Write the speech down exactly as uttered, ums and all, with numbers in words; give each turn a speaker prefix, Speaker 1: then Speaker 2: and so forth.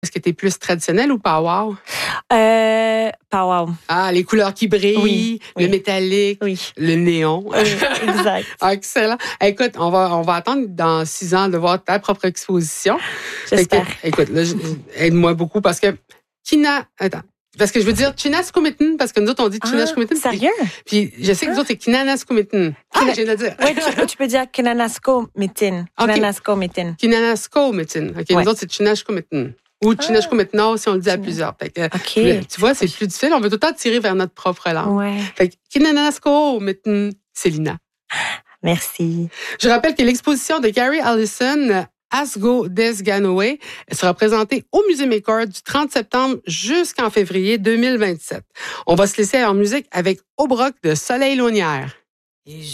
Speaker 1: Est-ce que tu es plus traditionnel ou pow-wow?
Speaker 2: Euh, pow-wow.
Speaker 1: Ah, les couleurs qui brillent,
Speaker 2: oui,
Speaker 1: le
Speaker 2: oui.
Speaker 1: métallique,
Speaker 2: oui.
Speaker 1: le néon.
Speaker 2: Oui, exact.
Speaker 1: Excellent. Écoute, on va, on va attendre dans six ans de voir ta propre exposition.
Speaker 2: J'espère.
Speaker 1: Que, écoute, là, aide-moi beaucoup parce que Kina... Attends. Parce que je veux dire Chinaskumitin, parce que nous autres, on dit Chinaskumitin.
Speaker 2: Ah, sérieux?
Speaker 1: Puis, puis je sais que nous autres, c'est Kinanaskumitin. Ah, je viens de le dire.
Speaker 2: Oui, tu, tu peux dire Kinanasko-mitin. Kinanasko-mitin.
Speaker 1: Kinanasko-mitin. OK,
Speaker 2: ouais.
Speaker 1: nous autres, c'est Chinaskumitin. Ou Chinaskumitno, si on le dit à plusieurs. Fait que,
Speaker 2: okay.
Speaker 1: Tu vois, c'est plus difficile. On veut tout le temps tirer vers notre propre langue.
Speaker 2: Ouais.
Speaker 1: Fait que Kinanasko-mitin, c'est Lina.
Speaker 2: Merci.
Speaker 1: Je rappelle que l'exposition de Gary Allison, Asgo des Ganoé, sera présentée au Musée McCord du trente septembre jusqu'en février deux mille vingt-sept. On va se laisser en musique avec Au Broc de Soleil Launière.